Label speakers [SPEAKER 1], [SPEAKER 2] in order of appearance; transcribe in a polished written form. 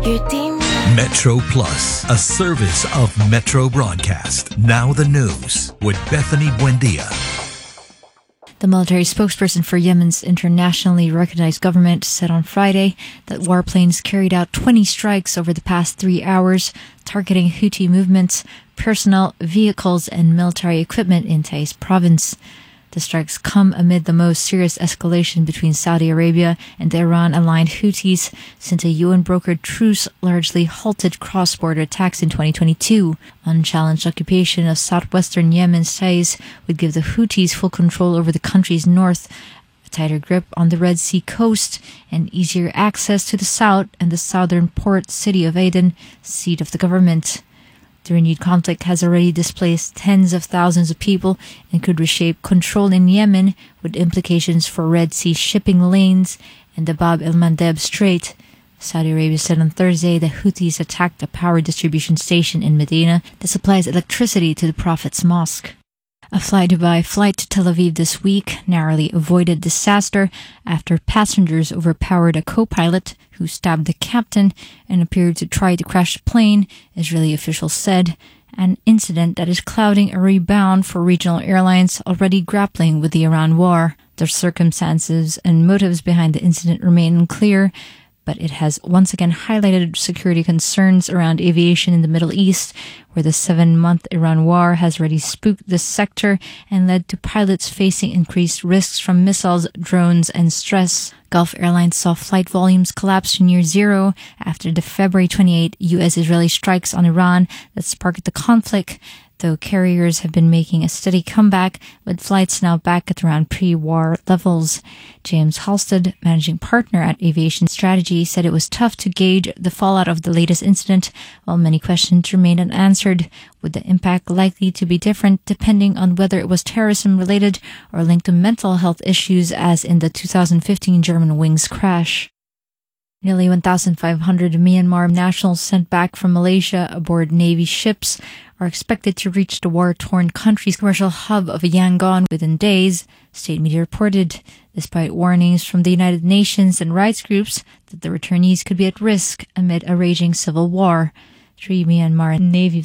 [SPEAKER 1] Metro Plus, a service of Metro Broadcast. Now the news with Bethany Buendia.
[SPEAKER 2] The military spokesperson for Yemen's internationally recognized government said on Friday that warplanes carried out 20 strikes over the past 3 hours, targeting Houthi movements, personnel, vehicles, and military equipment in Taiz province. The strikes come amid the most serious escalation between Saudi Arabia and the Iran-aligned Houthis since a UN-brokered truce largely halted cross-border attacks in 2022. Unchallenged occupation of southwestern Yemen's Taiz would give the Houthis full control over the country's north, a tighter grip on the Red Sea coast, and easier access to the south and the southern port city of Aden, seat of the government. The renewed conflict has already displaced tens of thousands of people and could reshape control in Yemen, with implications for Red Sea shipping lanes and the Bab el-Mandeb Strait. Saudi Arabia said on Thursday the Houthis attacked a power distribution station in Medina that supplies electricity to the Prophet's mosque. A Fly Dubai flight to Tel Aviv this week narrowly avoided disaster after passengers overpowered a co-pilot who stabbed the captain and appeared to try to crash the plane, Israeli officials said, an incident that is clouding a rebound for regional airlines already grappling with the Iran war. The circumstances and motives behind the incident remain unclear, but it has once again highlighted security concerns around aviation in the Middle East, where the 7-month Iran war has already spooked the sector and led to pilots facing increased risks from missiles, drones, and stress. Gulf Airlines saw flight volumes collapse to near zero after the February 28 U.S.-Israeli strikes on Iran that sparked the conflict, though carriers have been making a steady comeback, with flights now back at around pre-war levels. James Halstead, managing partner at Aviation Strategy, said it was tough to gauge the fallout of the latest incident, while many questions remained unanswered, with the impact likely to be different depending on whether it was terrorism-related or linked to mental health issues, as in the 2015 Germanwings crash. Nearly 1,500 Myanmar nationals sent back from Malaysia aboard Navy ships are expected to reach the war-torn country's commercial hub of Yangon within days, state media reported, despite warnings from the United Nations and rights groups that the returnees could be at risk amid a raging civil war. 3 Myanmar Navy